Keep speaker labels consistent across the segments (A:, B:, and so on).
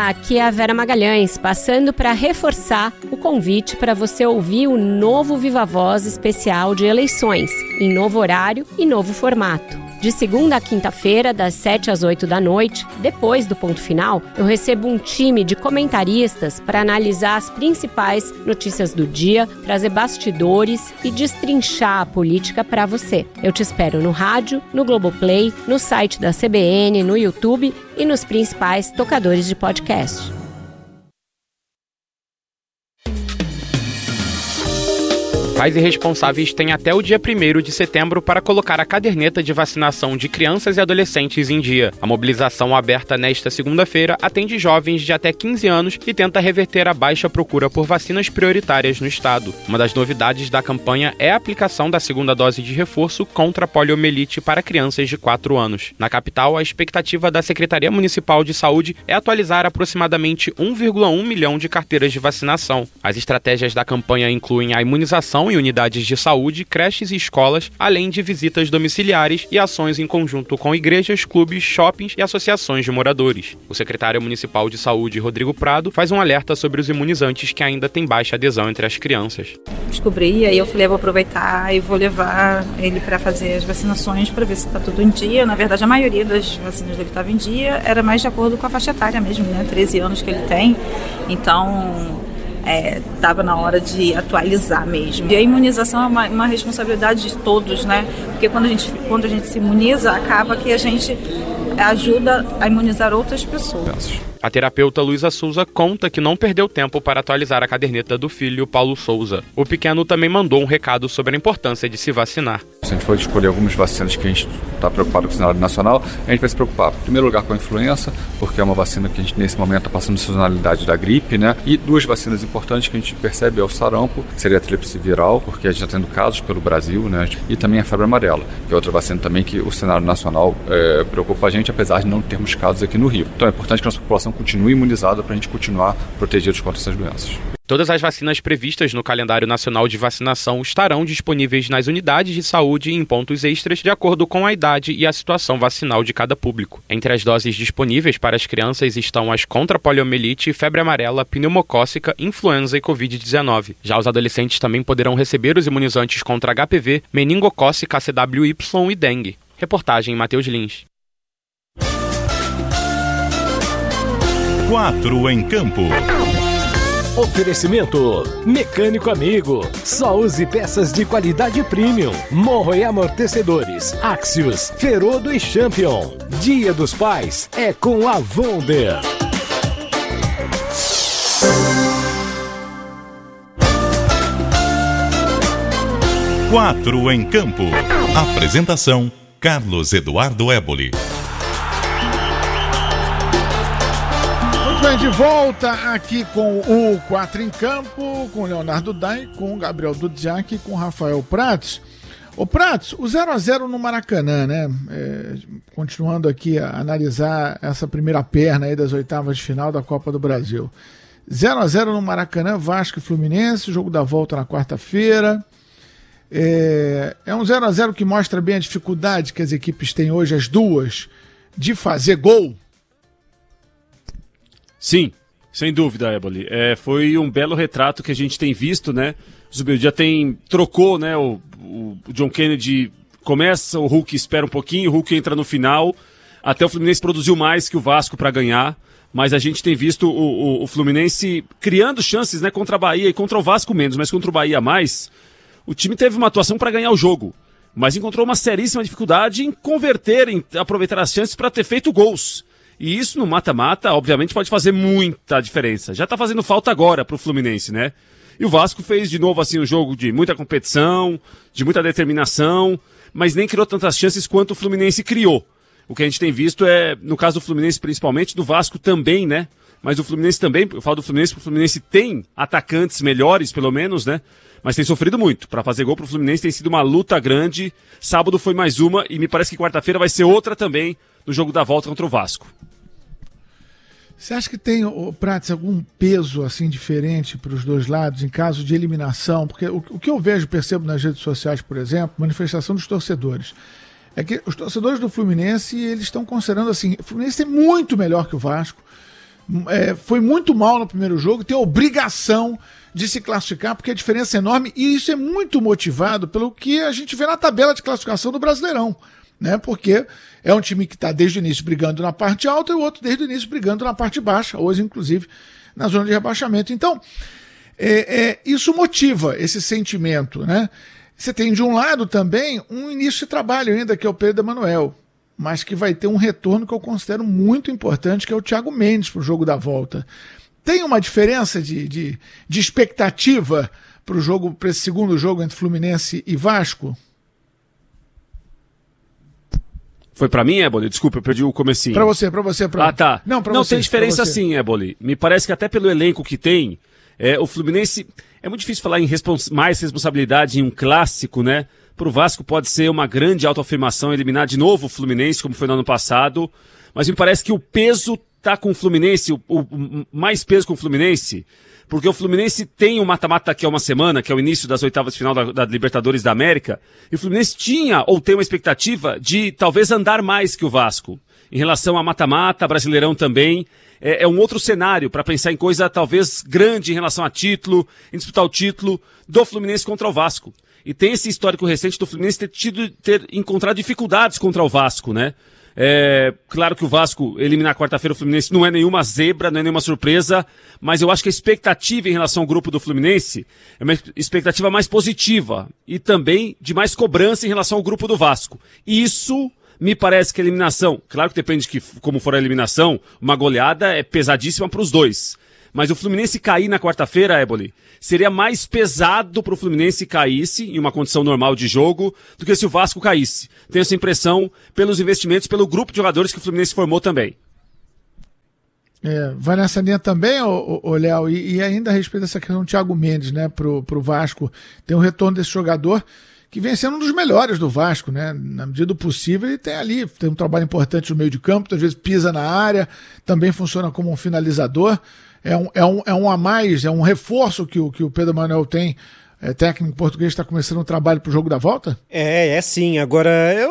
A: Olá, aqui é a Vera Magalhães, passando para reforçar o convite para você ouvir o novo Viva Voz especial de eleições, em novo horário e novo formato. De segunda a quinta-feira, das 7 às 8 da noite, depois do ponto final, eu recebo um time de comentaristas para analisar as principais notícias do dia, trazer bastidores e destrinchar a política para você. Eu te espero no rádio, no Globoplay, no site da CBN, no YouTube e nos principais tocadores de podcast.
B: Pais e responsáveis têm até o dia 1º de setembro para colocar a caderneta de vacinação de crianças e adolescentes em dia. A mobilização aberta nesta segunda-feira atende jovens de até 15 anos e tenta reverter a baixa procura por vacinas prioritárias no estado. Uma das novidades da campanha é a aplicação da segunda dose de reforço contra a poliomielite para crianças de 4 anos. Na capital, a expectativa da Secretaria Municipal de Saúde é atualizar aproximadamente 1,1 milhão de carteiras de vacinação. As estratégias da campanha incluem a imunização em unidades de saúde, creches e escolas, além de visitas domiciliares e ações em conjunto com igrejas, clubes, shoppings e associações de moradores. O secretário municipal de saúde, Rodrigo Prado, faz um alerta sobre os imunizantes que ainda têm baixa adesão entre as crianças.
C: Descobri, aí eu falei, vou aproveitar e vou levar ele para fazer as vacinações para ver se está tudo em dia. Na verdade, a maioria das vacinas dele estava em dia, era mais de acordo com a faixa etária mesmo, né? 13 anos que ele tem, então estava na hora de atualizar mesmo. E a imunização é uma responsabilidade de todos, né? Porque quando a gente se imuniza, acaba que a gente ajuda a imunizar outras pessoas.
B: A terapeuta Luísa Souza conta que não perdeu tempo para atualizar a caderneta do filho, Paulo Souza. O pequeno também mandou um recado sobre a importância de se vacinar.
D: Se a gente for escolher algumas vacinas que a gente está preocupado com o cenário nacional, a gente vai se preocupar, em primeiro lugar, com a influenza, porque é uma vacina que a gente, nesse momento, está passando a sazonalidade da gripe, né? E duas vacinas importantes que a gente percebe é o sarampo, que seria a tríplice viral, porque a gente está tendo casos pelo Brasil, né? E também a febre amarela, que é outra vacina também que o cenário nacional preocupa a gente, apesar de não termos casos aqui no Rio. Então é importante que a nossa população continue imunizada para a gente continuar protegidos contra essas doenças.
B: Todas as vacinas previstas no calendário nacional de vacinação estarão disponíveis nas unidades de saúde e em pontos extras de acordo com a idade e a situação vacinal de cada público. Entre as doses disponíveis para as crianças estão as contra poliomielite, febre amarela, pneumocócica, influenza e Covid-19. Já os adolescentes também poderão receber os imunizantes contra HPV, meningocócica, CWY e dengue. Reportagem Matheus Lins.
E: 4 em campo.
F: Oferecimento Mecânico Amigo. Só use peças de qualidade premium. Morro e amortecedores. Axios, Ferodo e Champion. Dia dos Pais é com a Wonder.
E: Quatro em campo. Apresentação Carlos Eduardo Éboli.
G: De volta aqui com o 4 em Campo, com Leonardo Dai, com Gabriel Dudziak e com Rafael Pratos. Ô Pratos, o 0x0 no Maracanã, né? Continuando aqui a analisar essa primeira perna aí das oitavas de final da Copa do Brasil. 0x0 no Maracanã, Vasco e Fluminense, jogo da volta na quarta-feira. É um 0x0 que mostra bem a dificuldade que as equipes têm hoje, as duas, de fazer gol.
H: Sim, sem dúvida, Éboli. Foi um belo retrato que a gente tem visto, né? O Zubeldia trocou, né? O John Kennedy começa, o Hulk espera um pouquinho, o Hulk entra no final. Até o Fluminense produziu mais que o Vasco para ganhar, mas a gente tem visto o Fluminense criando chances, né? Contra a Bahia e contra o Vasco menos, mas contra o Bahia mais. O time teve uma atuação para ganhar o jogo, mas encontrou uma seríssima dificuldade em converter, em aproveitar as chances para ter feito gols. E isso no mata-mata, obviamente, pode fazer muita diferença. Já tá fazendo falta agora pro Fluminense, né? E o Vasco fez de novo assim um jogo de muita competição, de muita determinação, mas nem criou tantas chances quanto o Fluminense criou. O que a gente tem visto no caso do Fluminense principalmente, do Vasco também, né? Mas o Fluminense também, eu falo do Fluminense porque o Fluminense tem atacantes melhores, pelo menos, né? Mas tem sofrido muito. Para fazer gol pro Fluminense tem sido uma luta grande. Sábado foi mais uma e me parece que quarta-feira vai ser outra também no jogo da volta contra o Vasco.
G: Você acha que tem, Prates, algum peso assim diferente para os dois lados em caso de eliminação? Porque o que eu percebo nas redes sociais, por exemplo, manifestação dos torcedores, é que os torcedores do Fluminense, eles estão considerando assim, o Fluminense é muito melhor que o Vasco, foi muito mal no primeiro jogo, tem a obrigação de se classificar, porque a diferença é enorme, e isso é muito motivado pelo que a gente vê na tabela de classificação do Brasileirão, né? Porque é um time que está desde o início brigando na parte alta e o outro desde o início brigando na parte baixa, hoje inclusive na zona de rebaixamento. Então, isso motiva esse sentimento, né? Você tem de um lado também um início de trabalho ainda, que é o Pedro Emanuel, mas que vai ter um retorno que eu considero muito importante, que é o Thiago Mendes para o jogo da volta. Tem uma diferença de expectativa para esse segundo jogo entre Fluminense e Vasco?
H: Foi pra mim, Éboli? Desculpa, eu perdi o comecinho.
G: Pra você.
H: Ah, tá.
G: Não,
H: tem diferença sim, Éboli. Me parece que até pelo elenco que tem, o Fluminense... É muito difícil falar em mais responsabilidade em um clássico, né? Pro Vasco pode ser uma grande autoafirmação eliminar de novo o Fluminense, como foi no ano passado. Mas me parece que o peso tá com o Fluminense, o mais peso com o Fluminense, porque o Fluminense tem um mata-mata daqui a uma semana, que é o início das oitavas de final da Libertadores da América, e o Fluminense tinha ou tem uma expectativa de talvez andar mais que o Vasco. Em relação a mata-mata, Brasileirão também, é um outro cenário para pensar em coisa talvez grande em relação a título, em disputar o título do Fluminense contra o Vasco. E tem esse histórico recente do Fluminense ter encontrado dificuldades contra o Vasco, né? Claro que o Vasco eliminar quarta-feira o Fluminense não é nenhuma zebra, não é nenhuma surpresa, mas eu acho que a expectativa em relação ao grupo do Fluminense é uma expectativa mais positiva e também de mais cobrança em relação ao grupo do Vasco. Isso me parece que a eliminação, claro que depende de como for a eliminação, uma goleada é pesadíssima para os dois. Mas o Fluminense cair na quarta-feira, Éboli, seria mais pesado para o Fluminense caísse em uma condição normal de jogo do que se o Vasco caísse. Tenho essa impressão pelos investimentos, pelo grupo de jogadores que o Fluminense formou também.
G: Vai nessa linha também, Léo, e ainda a respeito dessa questão do Thiago Mendes, né, pro Vasco, tem um retorno desse jogador que vem sendo um dos melhores do Vasco, né? Na medida do possível, ele tem um trabalho importante no meio de campo, às vezes pisa na área, também funciona como um finalizador. É um a mais, é um reforço que o Pedro Emanuel tem, técnico português, está começando um trabalho para o jogo da volta?
I: Sim. Agora,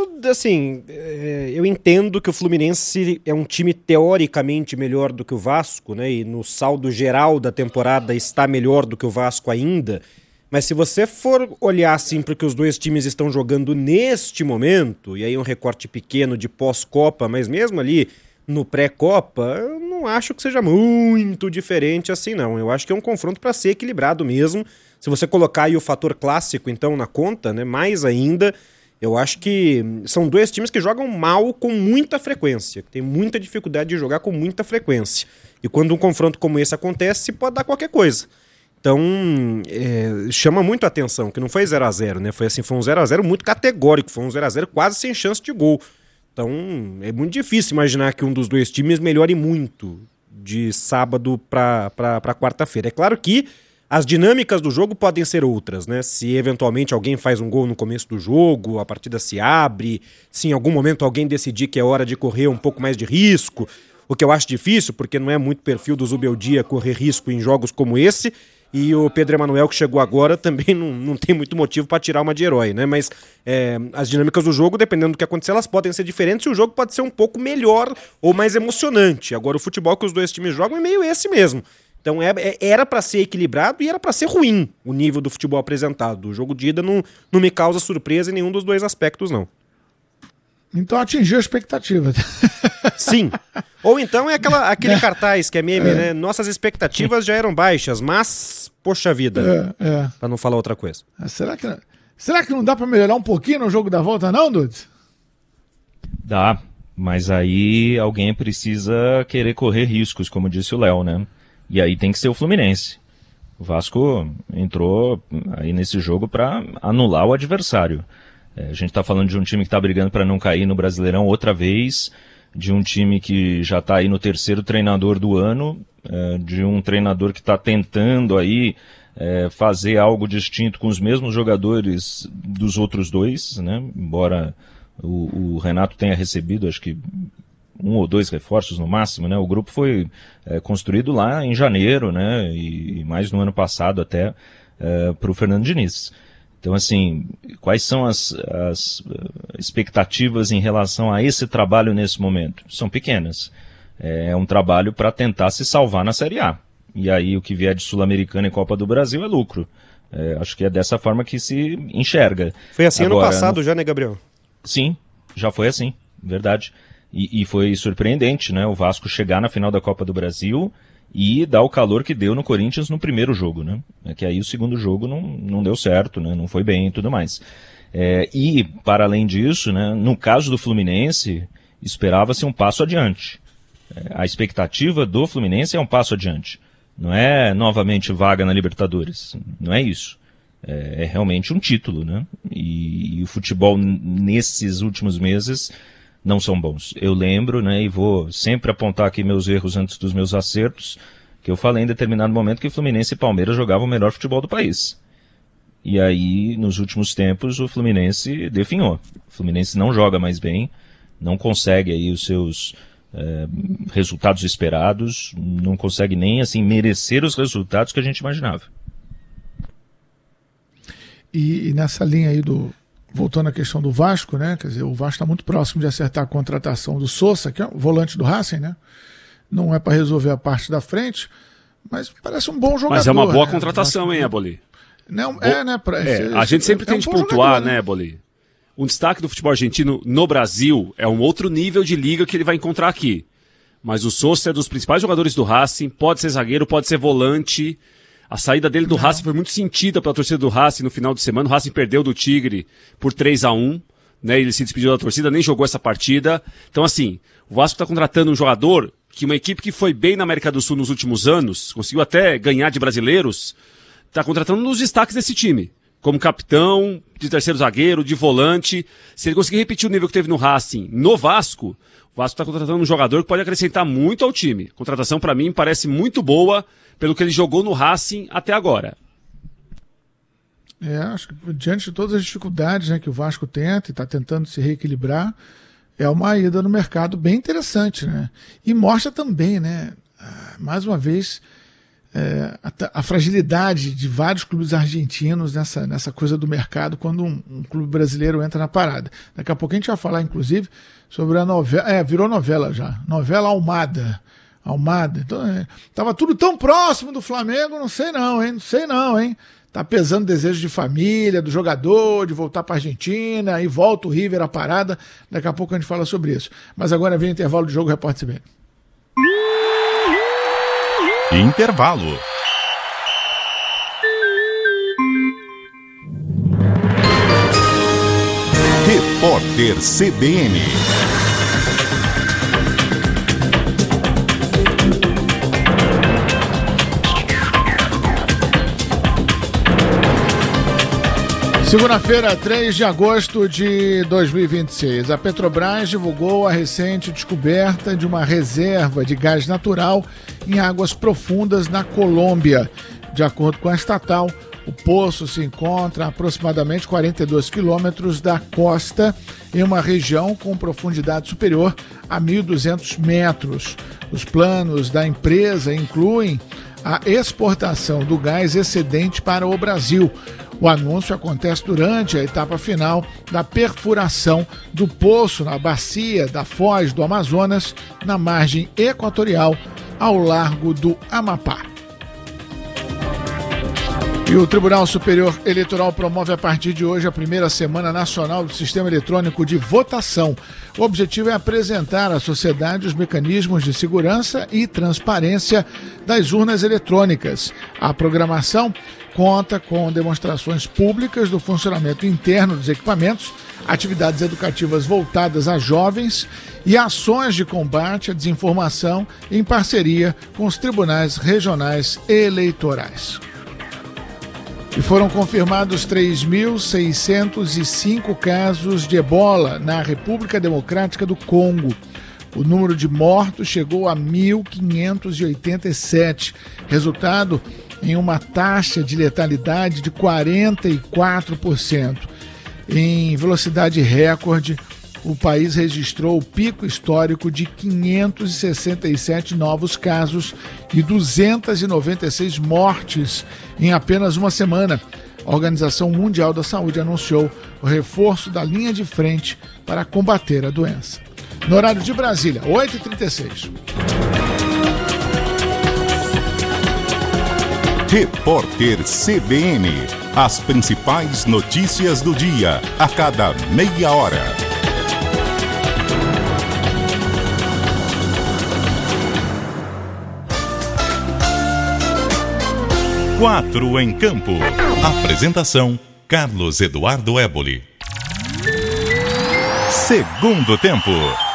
I: eu entendo que o Fluminense é um time teoricamente melhor do que o Vasco, né? E no saldo geral da temporada está melhor do que o Vasco ainda. Mas se você for olhar assim para o que os dois times estão jogando neste momento, e aí um recorte pequeno de pós-Copa, mas mesmo ali no pré-Copa, eu não acho que seja muito diferente assim, não. Eu acho que é um confronto para ser equilibrado mesmo. Se você colocar aí o fator clássico, então, na conta, né, mais ainda, eu acho que são dois times que jogam mal com muita frequência, que tem muita dificuldade de jogar com muita frequência. E quando um confronto como esse acontece, pode dar qualquer coisa. Então, chama muito a atenção, que não foi 0x0, né? Foi um 0x0 muito categórico, foi um 0x0 quase sem chance de gol. Então, é muito difícil imaginar que um dos dois times melhore muito de sábado para quarta-feira. É claro que as dinâmicas do jogo podem ser outras, né? Se eventualmente alguém faz um gol no começo do jogo, a partida se abre, se em algum momento alguém decidir que é hora de correr um pouco mais de risco, o que eu acho difícil, porque não é muito perfil do Zubeldia correr risco em jogos como esse. E o Pedro Emanuel, que chegou agora, também não tem muito motivo para tirar uma de herói, né? Mas as dinâmicas do jogo, dependendo do que acontecer, elas podem ser diferentes e o jogo pode ser um pouco melhor ou mais emocionante. Agora, o futebol que os dois times jogam é meio esse mesmo. Então, era para ser equilibrado e era para ser ruim o nível do futebol apresentado. O jogo de ida não me causa surpresa em nenhum dos dois aspectos, não.
G: Então atingiu a expectativa.
I: Sim. Ou então é aquele cartaz que é meme, né? Nossas expectativas já eram baixas, mas, poxa vida. Pra não falar outra coisa.
G: Será que não dá pra melhorar um pouquinho no jogo da volta, não, Dudes?
J: Dá, mas aí alguém precisa querer correr riscos, como disse o Léo, né? E aí tem que ser o Fluminense. O Vasco entrou aí nesse jogo pra anular o adversário. A gente está falando de um time que está brigando para não cair no Brasileirão outra vez, de um time que já está aí no terceiro treinador do ano, de um treinador que está tentando aí fazer algo distinto com os mesmos jogadores dos outros dois, né? Embora o Renato tenha recebido, acho que 1 ou 2 reforços no máximo, né? O grupo foi construído lá em janeiro, né? E mais no ano passado até para o Fernando Diniz. Então, assim, quais são as expectativas em relação a esse trabalho nesse momento? São pequenas. É um trabalho para tentar se salvar na Série A. E aí o que vier de Sul-Americana e Copa do Brasil é lucro. Acho que é dessa forma que se enxerga.
I: Foi assim ano passado já, né, Gabriel?
J: Sim, já foi assim, verdade. E foi surpreendente, né, o Vasco chegar na final da Copa do Brasil e dar o calor que deu no Corinthians no primeiro jogo, né? Que aí o segundo jogo não deu certo, né, não foi bem e tudo mais. E, para além disso, né, no caso do Fluminense, esperava-se um passo adiante. A expectativa do Fluminense é um passo adiante. Não é novamente vaga na Libertadores. Não é isso. É realmente um título, né? E o futebol nesses últimos meses não são bons. Eu lembro, né, e vou sempre apontar aqui meus erros antes dos meus acertos, que eu falei em determinado momento que Fluminense e Palmeiras jogavam o melhor futebol do país. E aí, nos últimos tempos, o Fluminense definhou. O Fluminense não joga mais bem, não consegue aí os seus resultados esperados, não consegue nem assim merecer os resultados que a gente imaginava.
G: E nessa linha aí voltando à questão do Vasco, né? Quer dizer, o Vasco está muito próximo de acertar a contratação do Sousa, que é o volante do Racing, né? Não é para resolver a parte da frente, mas parece um bom jogador.
H: Mas é uma boa
G: né?
H: contratação, hein, Eboli?
G: Não, né?
H: A gente sempre tem de pontuar, jogador, né, Eboli? Um destaque do futebol argentino no Brasil é um outro nível de liga que ele vai encontrar aqui. Mas o Sousa é dos principais jogadores do Racing, pode ser zagueiro, pode ser volante. A saída dele do Racing foi muito sentida pela torcida do Racing no final de semana. O Racing perdeu do Tigre por 3-1, né? Ele se despediu da torcida, nem jogou essa partida. Então, assim, o Vasco está contratando um jogador que uma equipe que foi bem na América do Sul nos últimos anos, conseguiu até ganhar de brasileiros, está contratando um dos destaques desse time. Como capitão, de terceiro zagueiro, de volante. Se ele conseguir repetir o nível que teve no Racing, no Vasco, o Vasco está contratando um jogador que pode acrescentar muito ao time. A contratação, para mim, parece muito boa pelo que ele jogou no Racing até agora.
G: Acho que diante de todas as dificuldades, né, que o Vasco tenta e está tentando se reequilibrar, é uma ida no mercado bem interessante, né? E mostra também, né, mais uma vez, a fragilidade de vários clubes argentinos nessa coisa do mercado quando um clube brasileiro entra na parada. Daqui a pouco a gente vai falar, inclusive, sobre a novela. Virou novela já. Novela Almada. Então, tava tudo tão próximo do Flamengo, não sei não, hein? Tá pesando desejo de família, do jogador, de voltar para Argentina, e volta o River à parada. Daqui a pouco a gente fala sobre isso. Mas agora vem o intervalo de jogo, Repórter CBN.
E: Intervalo. Repórter CBN.
G: Segunda-feira, 3 de agosto de 2026. A Petrobras divulgou a recente descoberta de uma reserva de gás natural em águas profundas na Colômbia. De acordo com a estatal, o poço se encontra a aproximadamente 42 quilômetros da costa, em uma região com profundidade superior a 1.200 metros. Os planos da empresa incluem a exportação do gás excedente para o Brasil. O anúncio acontece durante a etapa final da perfuração do poço na bacia da Foz do Amazonas, na margem equatorial, ao largo do Amapá. E o Tribunal Superior Eleitoral promove a partir de hoje a primeira Semana Nacional do Sistema Eletrônico de Votação. O objetivo é apresentar à sociedade os mecanismos de segurança e transparência das urnas eletrônicas. A programação conta com demonstrações públicas do funcionamento interno dos equipamentos, atividades educativas voltadas a jovens e ações de combate à desinformação em parceria com os tribunais regionais eleitorais. E foram confirmados 3.605 casos de ebola na República Democrática do Congo. O número de mortos chegou a 1.587, resultado em uma taxa de letalidade de 44%. Em velocidade recorde, o país registrou o pico histórico de 567 novos casos e 296 mortes em apenas uma semana. A Organização Mundial da Saúde anunciou o reforço da linha de frente para combater a doença. no horário de Brasília, 8h36.
E: Repórter CBN. As principais notícias do dia, a cada meia hora. 4 em campo. Apresentação: Carlos Eduardo Éboli. Segundo tempo.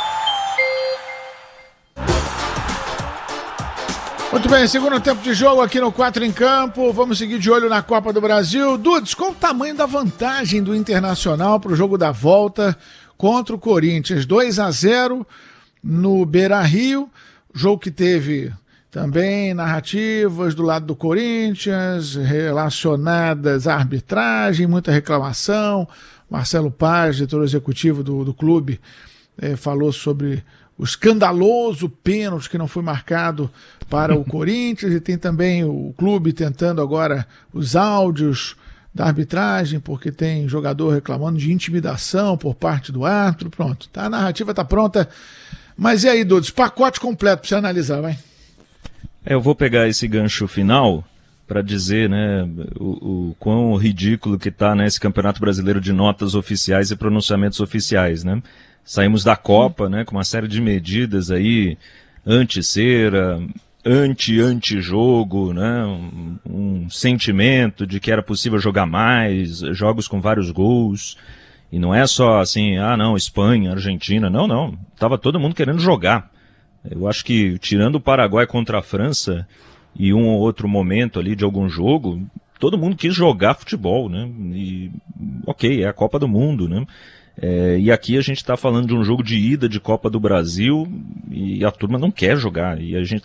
G: Muito bem, segundo tempo de jogo aqui no 4 em campo. Vamos seguir de olho na Copa do Brasil. Dudes, qual o tamanho da vantagem do Internacional para o jogo da volta contra o Corinthians? 2-0 no Beira-Rio, jogo que teve também narrativas do lado do Corinthians relacionadas à arbitragem, muita reclamação. Marcelo Paz, diretor executivo do clube, falou sobre o escandaloso pênalti que não foi marcado para o Corinthians, e tem também o clube tentando agora os áudios da arbitragem, porque tem jogador reclamando de intimidação por parte do árbitro. Pronto, a narrativa está pronta. Mas e aí, Dudes, pacote completo para você analisar, vai?
J: Eu vou pegar esse gancho final para dizer, né, o quão ridículo que está, né, esse Campeonato Brasileiro de notas oficiais e pronunciamentos oficiais, né? Saímos da Copa, né, com uma série de medidas aí, anti-cera, anti-jogo, né, um sentimento de que era possível jogar mais, jogos com vários gols, e não é só assim, não, Espanha, Argentina, não, tava todo mundo querendo jogar. Eu acho que, tirando o Paraguai contra a França e um ou outro momento ali de algum jogo, todo mundo quis jogar futebol, né, e ok, é a Copa do Mundo, né. E aqui a gente está falando de um jogo de ida de Copa do Brasil e a turma não quer jogar. E a gente